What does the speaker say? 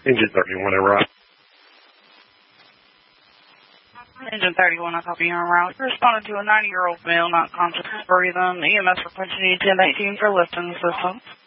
Engine 31 en route. Engine 31, I copy you en route. You responded to a 90-year-old male not conscious of breathing. EMS requesting you 1018 for lifting assistance.